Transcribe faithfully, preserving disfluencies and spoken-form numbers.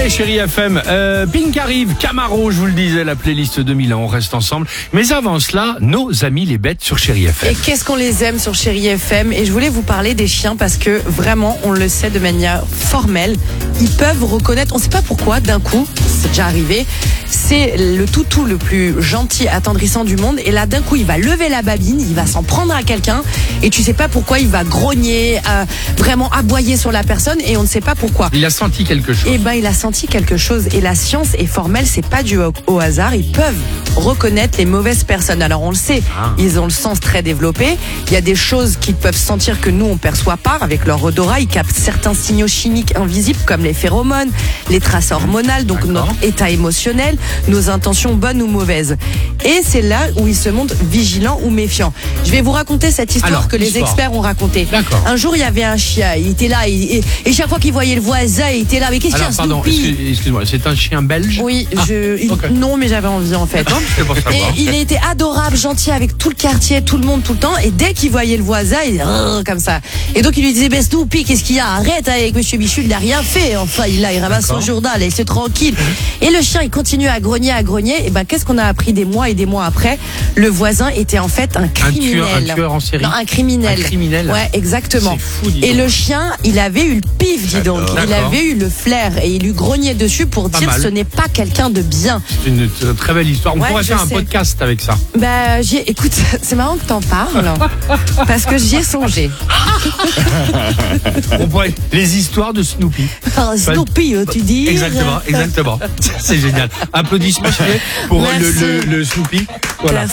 Écoutez Chérie F M, euh, Pink arrive, Camaro, je vous le disais, la playlist deux mille ans, on reste ensemble. Mais avant cela, nos amis les bêtes sur Chérie F M. Et qu'est-ce qu'on les aime sur Chérie F M. Et je voulais vous parler des chiens parce que vraiment, on le sait de manière formelle, ils peuvent reconnaître, on ne sait pas pourquoi, d'un coup, c'est déjà arrivé, c'est le toutou le plus gentil, attendrissant du monde. Et là, d'un coup, il va lever la babine, il va s'en prendre à quelqu'un. Et tu sais pas pourquoi, il va grogner, euh, vraiment aboyer sur la personne. Et on ne sait pas pourquoi. Il a senti quelque chose. Eh ben, il a senti quelque chose. Et la science est formelle, c'est pas dû au, au hasard. Ils peuvent reconnaître les mauvaises personnes. Alors, on le sait, Ah. ils ont le sens très développé. Il y a des choses qu'ils peuvent sentir que nous, on perçoit pas. Avec leur odorat, ils captent certains signaux chimiques invisibles, comme les phéromones, les traces hormonales, donc D'accord. notre état émotionnel, nos intentions bonnes ou mauvaises. Et c'est là où ils se montrent vigilants ou méfiants. Je vais vous raconter cette histoire Alors, que les histoire. experts ont racontée. D'accord. Un jour, il y avait un chien. Il était là, il- et, et chaque fois qu'il voyait le voisin, il était là. Mais qu'est-ce qu'il y Alors, a, pardon, Snoopy? excuse- excuse-moi, c'est un chien belge? Oui, Ah, je, il- ok. non, mais j'avais envie en fait. C'est pour savoir. Et il était adorable, gentil avec tout le quartier, tout le monde, tout le temps. Et dès qu'il voyait le voisin, il Rrr comme ça. Et donc il lui disait, ben Snoopy, qu'est-ce qu'il y a? Arrête avec Monsieur Bichul, il n'a rien fait. Enfin, il a, il ramasse son D'accord. journal, et c'est tranquille. Et le chien, il continue à grogner, à grogner. Et ben, qu'est-ce qu'on a appris des mois et des mois après? Le voisin était en fait un Un criminel. tueur, un tueur en série? Non, un criminel. Un criminel. Ouais, exactement. C'est fou, dis Et donc. le chien, il avait eu le pif, dis donc. D'accord. Il avait eu le flair et il lui grognait dessus pour Pas dire mal. ce n'est pas quelqu'un de bien. C'est une t- très belle histoire. On Ouais, pourrait je faire un sais. podcast avec ça. Bah, j'y ai- écoute, c'est marrant que t'en parles, parce que j'y ai songé. On pourrait les histoires de Snoopy. Ah, Snoopy, euh, tu dis. Exactement, exactement. C'est génial. Applaudissements chérie, pour le, Merci. le, le Snoopy. Voilà.